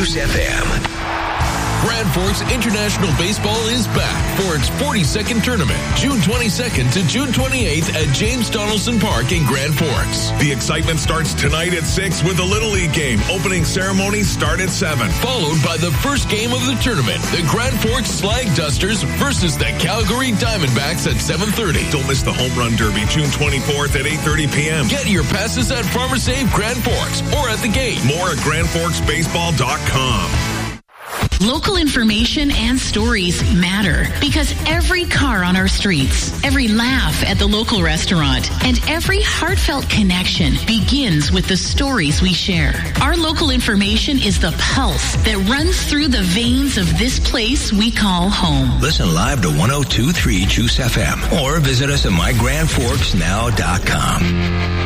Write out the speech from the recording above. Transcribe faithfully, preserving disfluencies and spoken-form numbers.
Juice F M. Grand Forks International Baseball is back for its forty-second tournament, June twenty-second to June twenty-eighth at James Donaldson Park in Grand Forks. The excitement starts tonight at six with the Little League game. Opening ceremonies start at seven. Followed by the first game of the tournament, the Grand Forks Slag Dusters versus the Calgary Diamondbacks at seven thirty. Don't miss the Home Run Derby, June twenty-fourth at eight thirty p.m. Get your passes at Farmer Save Grand Forks or at the gate. More at grand forks baseball dot com. Local information and stories matter because every car on our streets, every laugh at the local restaurant, and every heartfelt connection begins with the stories we share. Our local information is the pulse that runs through the veins of this place we call home. Listen live to one oh two point three Juice F M or visit us at my grand forks now dot com.